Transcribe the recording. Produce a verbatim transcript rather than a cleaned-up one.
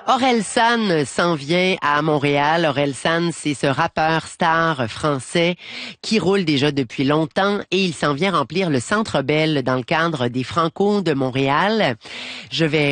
Orelsan s'en vient à Montréal. Orelsan, c'est ce rappeur star français qui roule déjà depuis longtemps et il s'en vient remplir le Centre Bell dans le cadre des Franco de Montréal. Je vais